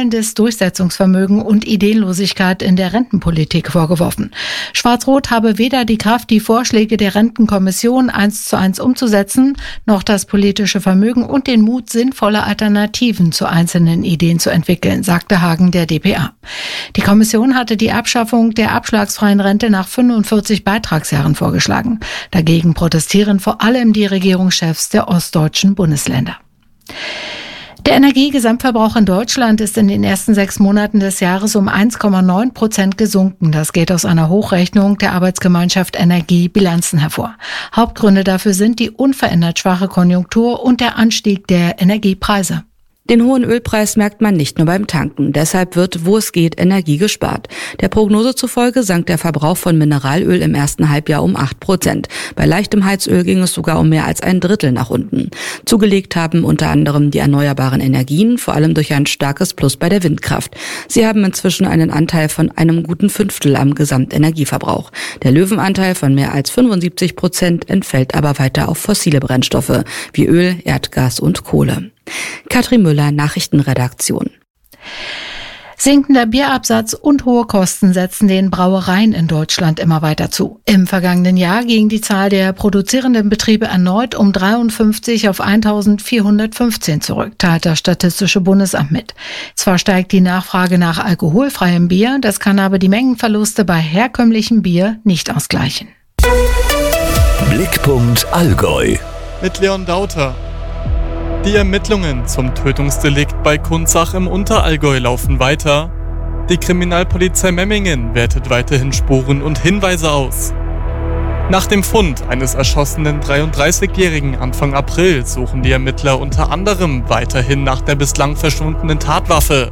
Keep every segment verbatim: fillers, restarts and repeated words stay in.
mangelndes Durchsetzungsvermögen und Ideenlosigkeit in der Rentenpolitik vorgeworfen. Schwarz-Rot habe weder die Kraft, die Vorschläge der Rentenkommission eins zu eins umzusetzen, noch das politische Vermögen und den Mut, sinnvolle Alternativen zu einzelnen Ideen zu entwickeln, sagte Hagen der d p a. Die Kommission hatte die Abschaffung der abschlagsfreien Rente nach fünfundvierzig Beitragsjahren vorgeschlagen. Dagegen protestieren vor allem die Regierungschefs der ostdeutschen Bundesländer. Der Energiegesamtverbrauch in Deutschland ist in den ersten sechs Monaten des Jahres um eins Komma neun Prozent gesunken. Das geht aus einer Hochrechnung der Arbeitsgemeinschaft Energie Bilanzen hervor. Hauptgründe dafür sind die unverändert schwache Konjunktur und der Anstieg der Energiepreise. Den hohen Ölpreis merkt man nicht nur beim Tanken. Deshalb wird, wo es geht, Energie gespart. Der Prognose zufolge sank der Verbrauch von Mineralöl im ersten Halbjahr um acht Prozent. Bei leichtem Heizöl ging es sogar um mehr als ein Drittel nach unten. Zugelegt haben unter anderem die erneuerbaren Energien, vor allem durch ein starkes Plus bei der Windkraft. Sie haben inzwischen einen Anteil von einem guten Fünftel am Gesamtenergieverbrauch. Der Löwenanteil von mehr als fünfundsiebzig Prozent entfällt aber weiter auf fossile Brennstoffe wie Öl, Erdgas und Kohle. Katrin Müller, Nachrichtenredaktion. Sinkender Bierabsatz und hohe Kosten setzen den Brauereien in Deutschland immer weiter zu. Im vergangenen Jahr ging die Zahl der produzierenden Betriebe erneut um dreiundfünfzig auf eintausendvierhundertfünfzehn zurück, teilt das Statistische Bundesamt mit. Zwar steigt die Nachfrage nach alkoholfreiem Bier, das kann aber die Mengenverluste bei herkömmlichem Bier nicht ausgleichen. Blickpunkt Allgäu mit Leon Dauter. Die Ermittlungen zum Tötungsdelikt bei Kunzach im Unterallgäu laufen weiter. Die Kriminalpolizei Memmingen wertet weiterhin Spuren und Hinweise aus. Nach dem Fund eines erschossenen dreiunddreißigjährigen Anfang April suchen die Ermittler unter anderem weiterhin nach der bislang verschwundenen Tatwaffe.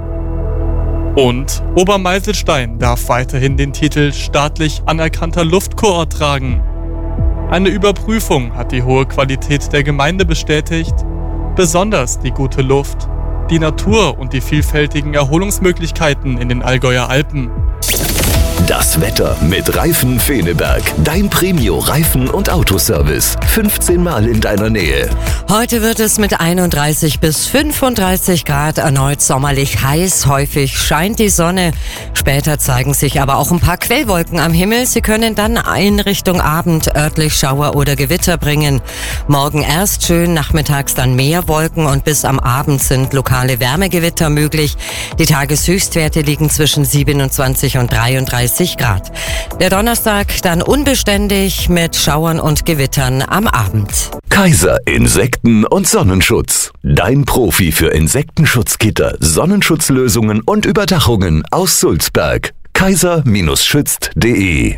Und Obermeiselstein darf weiterhin den Titel staatlich anerkannter Luftkurort tragen. Eine Überprüfung hat die hohe Qualität der Gemeinde bestätigt, besonders die gute Luft, die Natur und die vielfältigen Erholungsmöglichkeiten in den Allgäuer Alpen. Das Wetter mit Reifen Feneberg. Dein Premio-Reifen- und Autoservice. fünfzehn Mal in deiner Nähe. Heute wird es mit einunddreißig bis fünfunddreißig Grad erneut sommerlich heiß. Häufig scheint die Sonne. Später zeigen sich aber auch ein paar Quellwolken am Himmel. Sie können dann in Richtung Abend örtlich Schauer oder Gewitter bringen. Morgen erst schön, nachmittags dann mehr Wolken und bis am Abend sind lokale Wärmegewitter möglich. Die Tageshöchstwerte liegen zwischen siebenundzwanzig und dreiunddreißig Grad. Der Donnerstag dann unbeständig mit Schauern und Gewittern am Abend. Kaiser Insekten- und Sonnenschutz. Dein Profi für Insektenschutzgitter, Sonnenschutzlösungen und Überdachungen aus Sulzberg. kaiser schützt punkt de.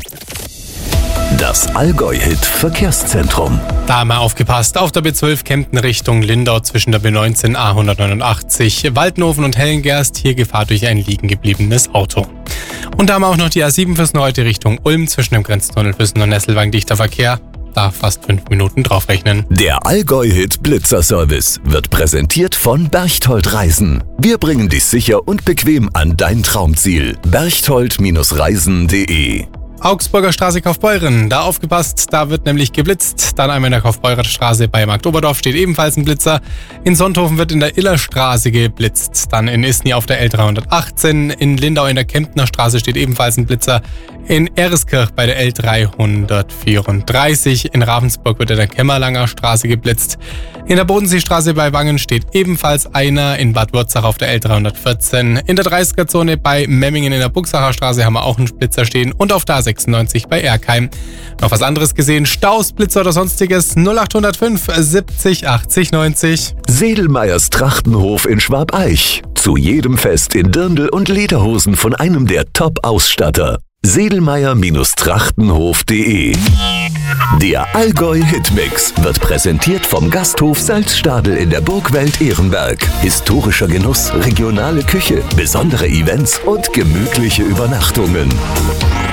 Das Allgäu-Hit-Verkehrszentrum. Da haben wir aufgepasst. Auf der B zwölf Kempten Richtung Lindau zwischen der B neunzehn A hundertneunundachtzig, Waldenhofen und Hellengerst. Hier Gefahr durch ein liegen gebliebenes Auto. Und da haben wir auch noch die A sieben Füssen heute Richtung Ulm zwischen dem Grenztunnel Füssen und Nesselwang dichter Verkehr. Da fast fünf Minuten draufrechnen. Der Allgäu-Hit Blitzerservice wird präsentiert von Berchtold Reisen. Wir bringen dich sicher und bequem an dein Traumziel. berchtold Reisen punkt de. Augsburger Straße Kaufbeuren, da aufgepasst, da wird nämlich geblitzt. Dann einmal in der Kaufbeurer Straße bei Markt Oberdorf steht ebenfalls ein Blitzer. In Sonthofen wird in der Illerstraße geblitzt. Dann in Isny auf der L dreihundertachtzehn. In Lindau in der Kemptner Straße steht ebenfalls ein Blitzer. In Ereskirch bei der L dreihundertvierunddreißig. In Ravensburg wird in der Kämmerlanger Straße geblitzt. In der Bodenseestraße bei Wangen steht ebenfalls einer. In Bad Wurzach auf der L dreihundertvierzehn. In der dreißiger-Zone bei Memmingen in der Buxacher Straße haben wir auch einen Blitzer stehen. Und auf der A sechsundneunzig bei Erkheim. Noch was anderes gesehen? Staus, Blitzer oder sonstiges? null acht null fünf siebzig achtzig neunzig. Sedelmeyers Trachtenhof in Schwabeich. Zu jedem Fest in Dirndl und Lederhosen von einem der Top-Ausstatter. sedelmeyer Trachtenhof punkt de. Der Allgäu-Hitmix wird präsentiert vom Gasthof Salzstadel in der Burgwelt Ehrenberg. Historischer Genuss, regionale Küche, besondere Events und gemütliche Übernachtungen.